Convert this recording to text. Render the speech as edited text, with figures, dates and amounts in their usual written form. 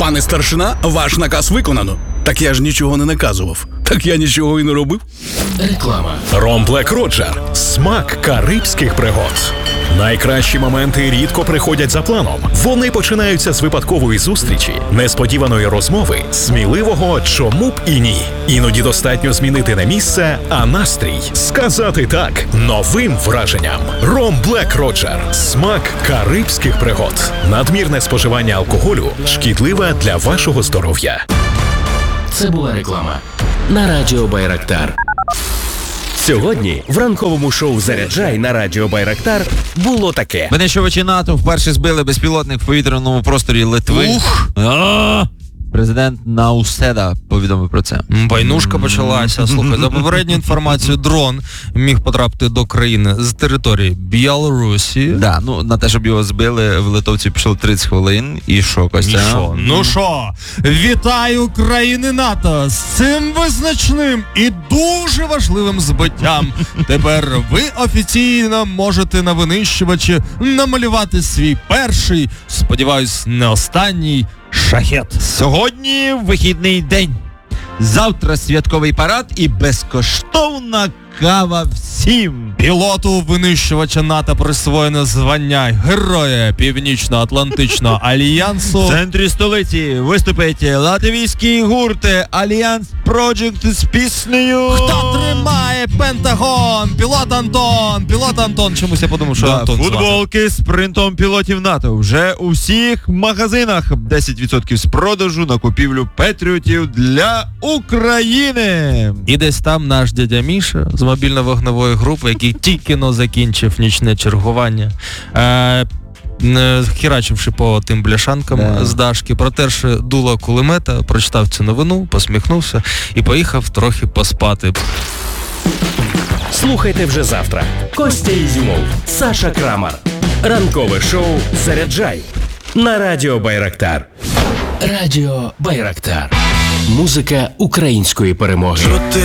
Пане старшина, ваш наказ виконано. Так я ж нічого не наказував. Так я нічого і не робив. Реклама. Ром Блек Роджер. Смак карибських пригод. Найкращі моменти рідко приходять за планом. Вони починаються з випадкової зустрічі, несподіваної розмови, сміливого «чому б і ні». Іноді достатньо змінити не місце, а настрій. Сказати «так» новим враженням. Ром Блек Роджер. Смак карибських пригод. Надмірне споживання алкоголю шкідливе для вашого здоров'я. Це була реклама на Радіо Байрактар. Сьогодні в ранковому шоу «Заряджай» на Радіо Байрактар було таке. Винищувачі НАТО вперше збили безпілотник в повітряному просторі Литви. Президент Науседа повідомив про це. Войнушка почалася. Слухай, за попередню інформацію, дрон міг потрапити до країни з території Білорусі. Да, ну на те, щоб його збили, в литовці пішло 30 хвилин. І що, Костя? Ну що, вітаю країни НАТО з цим визначним і дуже важливим збиттям. Тепер ви офіційно можете на винищувачі намалювати свій перший, сподіваюсь, не останній шахет. Сьогодні вихідний день. Завтра святковий парад і безкоштовна кава всім. Пілоту винищувача НАТО присвоєно звання Героя Північно-Атлантичного альянсу. В центрі столиці виступить латвійський гурт Альянс Project з піснею Хто тримає Пентагон? Пілот Антон. Чомусь я подумав, що Антон звати. футболки з принтом пілотів НАТО. Вже у всіх магазинах 10% з продажу на купівлю патріотів для України. І десь там наш дядя Міша з мобільно-вогневої групи, який тільки-но закінчив нічне чергування, херачивши по тим бляшанкам з Дашки, протерши дуло кулемета, прочитав цю новину, посміхнувся і поїхав трохи поспати. Слухайте вже завтра. Костя Ізюмов, Саша Крамар. Ранкове шоу «Заряджай» на Радіо Байрактар. Радіо Байрактар. Музика української перемоги. Що ти